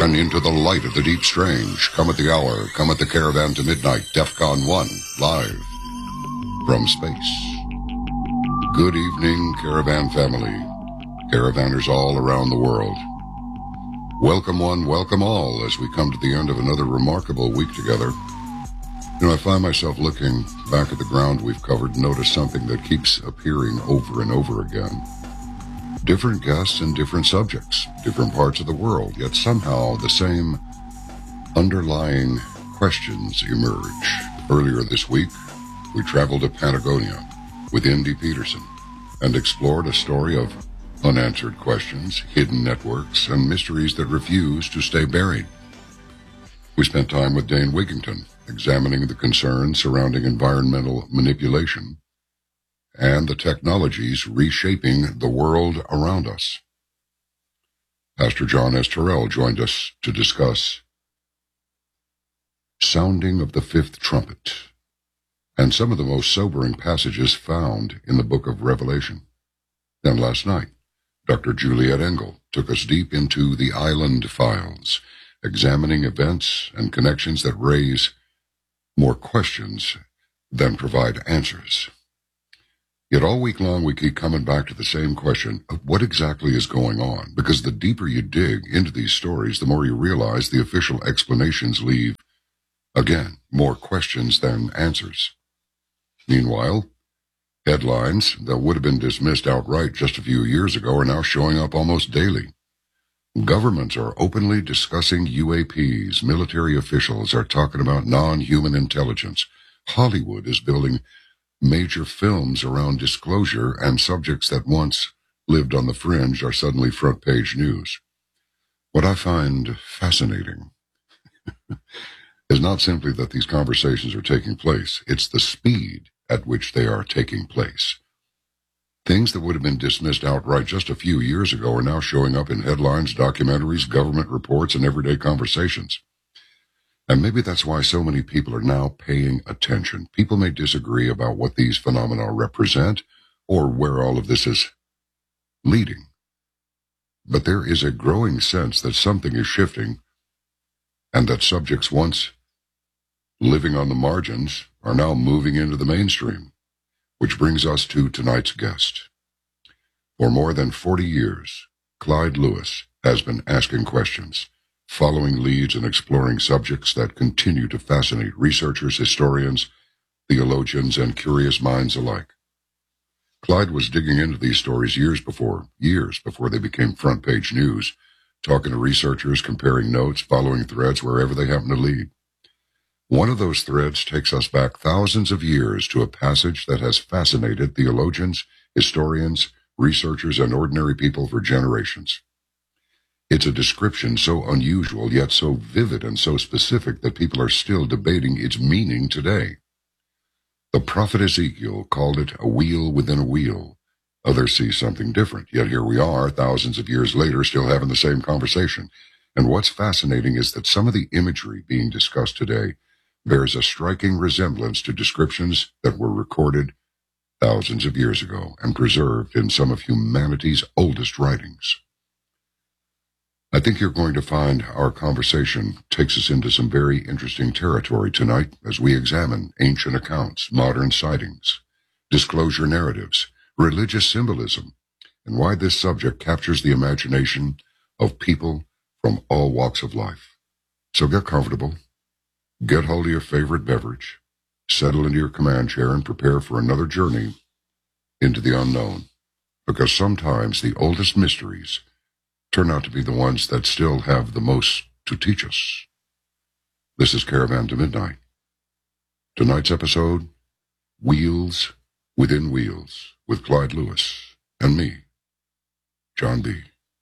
and into the light of the deep strange. Come at the hour, come at the Caravan to Midnight, DEFCON 1, live from space. Good evening, Caravan family, Caravanners all around the world. Welcome one, welcome all, as we come to the end of another remarkable week together. You know, I find myself looking back at the ground we've covered and notice something that keeps appearing over and over again. Different guests and different subjects, different parts of the world, yet somehow the same underlying questions emerge. Earlier this week, we traveled to Patagonia with Indy Peterson and explored a story of unanswered questions, hidden networks, and mysteries that refuse to stay buried. We spent time with Dane Wigington, examining the concerns surrounding environmental manipulation and the technologies reshaping the world around us. Pastor John S. Terrell joined us to discuss sounding of the fifth trumpet and some of the most sobering passages found in the book of Revelation. Then last night, Dr. Juliet Engel took us deep into the Island Files, examining events and connections that raise more questions than provide answers. Yet all week long we keep coming back to the same question of what exactly is going on, because the deeper you dig into these stories, the more you realize the official explanations leave, again, more questions than answers. Meanwhile, headlines that would have been dismissed outright just a few years ago are now showing up almost daily. Governments are openly discussing UAPs. Military officials are talking about non-human intelligence. Hollywood is building major films around disclosure, and subjects that once lived on the fringe are suddenly front-page news. What I find fascinating is not simply that these conversations are taking place, it's the speed at which they are taking place. Things that would have been dismissed outright just a few years ago are now showing up in headlines, documentaries, government reports, and everyday conversations. And maybe that's why so many people are now paying attention. People may disagree about what these phenomena represent or where all of this is leading. But there is a growing sense that something is shifting and that subjects once living on the margins are now moving into the mainstream, which brings us to tonight's guest. For more than 40 years, Clyde Lewis has been asking questions, following leads and exploring subjects that continue to fascinate researchers, historians, theologians, and curious minds alike. Clyde was digging into these stories years before they became front-page news, talking to researchers, comparing notes, following threads wherever they happen to lead. One of those threads takes us back thousands of years to a passage that has fascinated theologians, historians, researchers, and ordinary people for generations. It's a description so unusual, yet so vivid and so specific that people are still debating its meaning today. The prophet Ezekiel called it a wheel within a wheel. Others see something different, yet here we are, thousands of years later, still having the same conversation. And what's fascinating is that some of the imagery being discussed today bears a striking resemblance to descriptions that were recorded thousands of years ago and preserved in some of humanity's oldest writings. I think you're going to find our conversation takes us into some very interesting territory tonight as we examine ancient accounts, modern sightings, disclosure narratives, religious symbolism, and why this subject captures the imagination of people from all walks of life. So get comfortable, get hold of your favorite beverage, settle into your command chair, and prepare for another journey into the unknown, because sometimes the oldest mysteries turn out to be the ones that still have the most to teach us. This is Caravan to Midnight. Tonight's episode, Wheels Within Wheels, with Clyde Lewis and me, John B.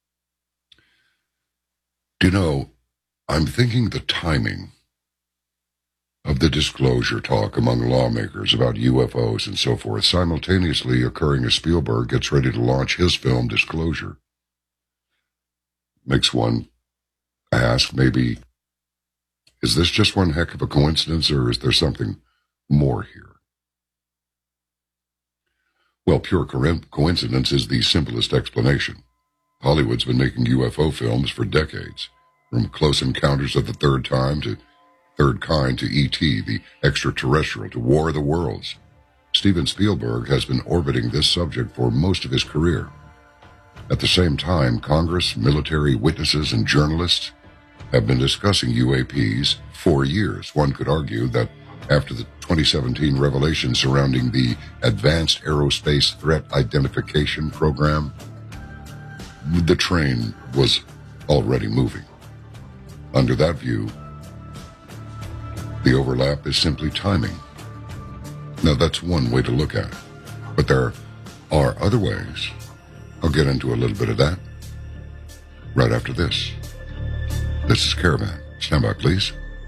Do you know, I'm thinking the timing of the disclosure talk among lawmakers about UFOs and so forth simultaneously occurring as Spielberg gets ready to launch his film Disclosure. Makes one ask, maybe, is this just one heck of a coincidence, or is there something more here? Well, pure coincidence is the simplest explanation. Hollywood's been making UFO films for decades. From Close Encounters of the Third Kind to E.T., the Extraterrestrial, to War of the Worlds, Steven Spielberg has been orbiting this subject for most of his career. At the same time, Congress, military witnesses, and journalists have been discussing UAPs for years. One could argue that after the 2017 revelation surrounding the Advanced Aerospace Threat Identification Program, the train was already moving. Under that view, the overlap is simply timing. Now, that's one way to look at it, but there are other ways. I'll get into a little bit of that right after this. This is Caravan. Stand by, please.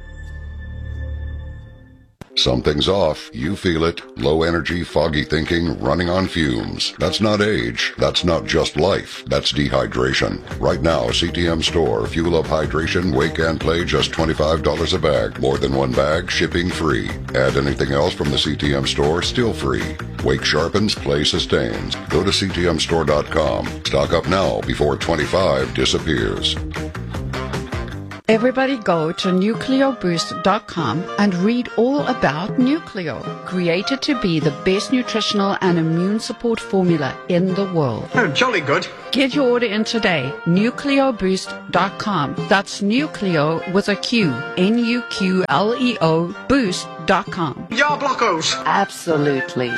Something's off. You feel it. Low energy, foggy thinking, running on fumes. That's not age. That's not just life. That's dehydration. Right now, CTM Store. Fuel Up Hydration, Wake and Play, just $25 a bag. More than one bag, shipping free. Add anything else from the CTM Store, still free. Wake sharpens, Play sustains. Go to ctmstore.com. Stock up now before 25 disappears. Everybody go to nucleoboost.com and read all about Nucleo, created to be the best nutritional and immune support formula in the world. Oh, jolly good. Get your order in today, nucleoboost.com. That's Nucleo with a Q, Nuqleo boost.com. Ya blockos. Absolutely.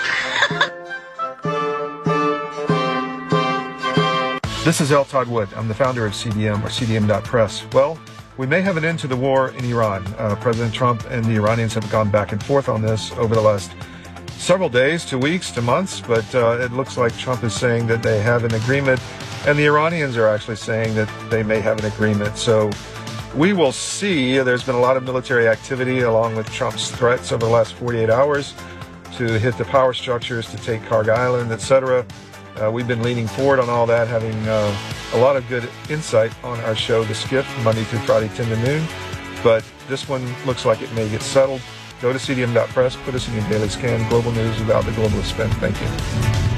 This is L. Todd Wood. I'm the founder of CDM, or CDM.press. Well, we may have an end to the war in Iran. President Trump and the Iranians have gone back and forth on this over the last several days, to weeks, to months, but it looks like Trump is saying that they have an agreement, and the Iranians are actually saying that they may have an agreement. So we will see. There's been a lot of military activity along with Trump's threats over the last 48 hours to hit the power structures, to take Kharg Island, etc. We've been leaning forward on all that, having a lot of good insight on our show, The Skiff, Monday through Friday, 10 to noon. But this one looks like it may get settled. Go to cdm.press, put us in your daily scan, global news without the globalist spin. Thank you.